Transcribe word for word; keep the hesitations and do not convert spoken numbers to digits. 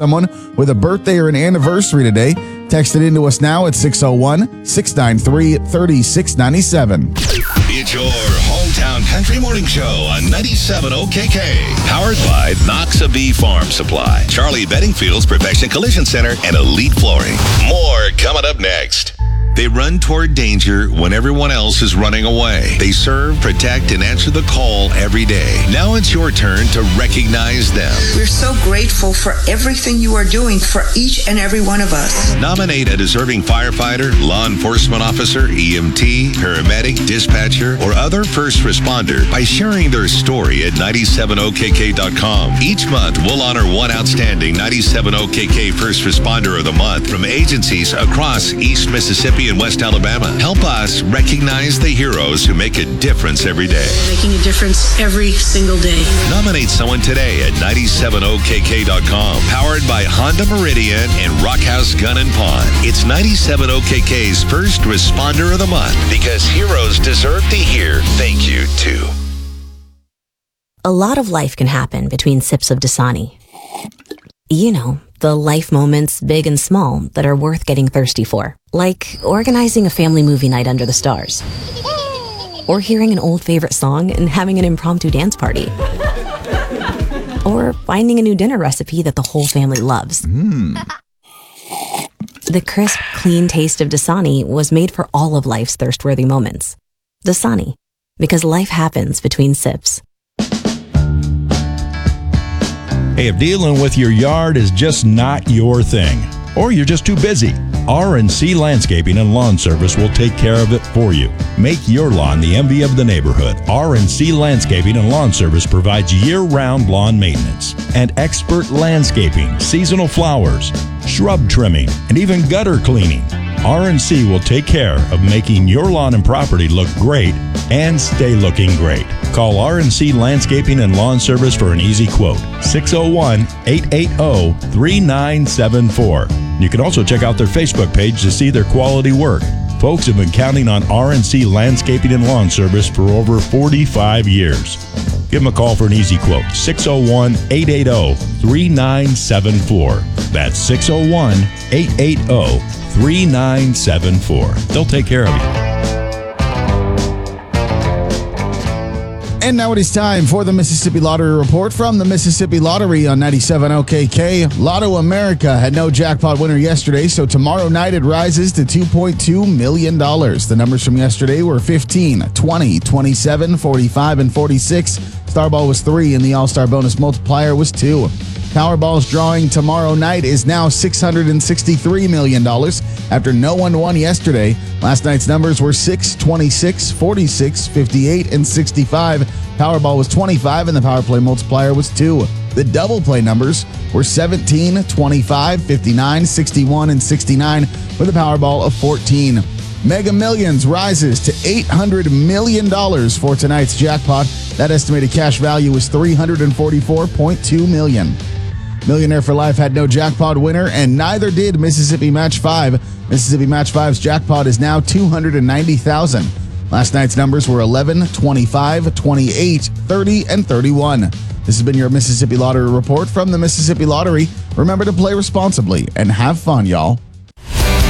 someone with a birthday or an anniversary today. Text it into us now at six oh one, six nine three, three six nine seven. It's your hometown country morning show on ninety-seven O K K. Powered by Noxa Farm Supply, Charlie Bedingfield's Perfection Collision Center, and Elite Flooring. More coming up next. They run toward danger when everyone else is running away. They serve, protect, and answer the call every day. Now it's your turn to recognize them. We're so grateful for everything you are doing for each and every one of us. Nominate a deserving firefighter, law enforcement officer, E M T, paramedic, dispatcher, or other first responder by sharing their story at ninety-seven O K K dot com. Each month, we'll honor one outstanding ninety-seven O K K First Responder of the Month from agencies across East Mississippi and West Alabama. Help us recognize the heroes who make a difference every day. Making a difference every single day. Nominate someone today at ninety-seven O K K dot com. Powered by Honda Meridian and Rockhouse Gun and Pawn. It's ninety-seven O K K's First Responder of the Month, because heroes deserve to hear thank you too. A lot of life can happen between sips of Dasani. You know, the life moments, big and small, that are worth getting thirsty for. Like organizing a family movie night under the stars. Or hearing an old favorite song and having an impromptu dance party. Or finding a new dinner recipe that the whole family loves. Mm. The crisp, clean taste of Dasani was made for all of life's thirst-worthy moments. Dasani, because life happens between sips. Hey, if dealing with your yard is just not your thing, or you're just too busy, R and C Landscaping and Lawn Service will take care of it for you. Make your lawn the envy of the neighborhood. R and C Landscaping and Lawn Service provides year-round lawn maintenance and expert landscaping, seasonal flowers, shrub trimming, and even gutter cleaning. R and C will take care of making your lawn and property look great and stay looking great. Call R and C Landscaping and Lawn Service for an easy quote. six oh one, eight eight zero, three nine seven four. You can also check out their Facebook page to see their quality work. Folks have been counting on R and C Landscaping and Lawn Service for over forty-five years. Give them a call for an easy quote. six oh one, eight eight zero, three nine seven four. That's six oh one, eight eight zero, three nine seven four. They'll take care of you. And now it is time for the Mississippi Lottery Report from the Mississippi Lottery on ninety-seven O K K. Lotto America had no jackpot winner yesterday, so tomorrow night it rises to two point two million dollars. The numbers from yesterday were fifteen, twenty, twenty-seven, forty-five, and forty-six. Starball was three, and the All-Star bonus multiplier was two. Powerball's drawing tomorrow night is now six hundred sixty-three million dollars after no one won yesterday. Last night's numbers were six, twenty-six, forty-six, fifty-eight, and sixty-five. Powerball was twenty-five, and the Power Play multiplier was two. The double play numbers were seventeen, twenty-five, fifty-nine, sixty-one, and sixty-nine, with a Powerball of fourteen. Mega Millions rises to eight hundred million dollars for tonight's jackpot. That estimated cash value was three hundred forty-four point two million dollars. Millionaire for Life had no jackpot winner, and neither did Mississippi Match five. Mississippi Match five's jackpot is now two hundred ninety thousand dollars. Last night's numbers were eleven, twenty-five, twenty-eight, thirty, and thirty-one. This has been your Mississippi Lottery Report from the Mississippi Lottery. Remember to play responsibly and have fun, y'all.